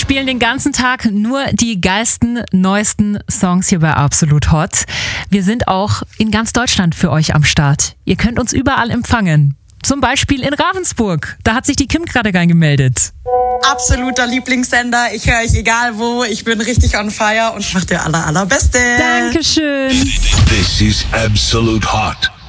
spielen den ganzen Tag nur die geilsten, neuesten Songs hier bei Absolut Hot. Wir sind auch in ganz Deutschland für euch am Start. Ihr könnt uns überall empfangen. Zum Beispiel in Ravensburg. Da hat sich die Kim gerade reingemeldet. Absoluter Lieblingssender. Ich höre euch egal wo. Ich bin richtig on fire und macht der allerbeste. Dankeschön. This is Absolute Hot.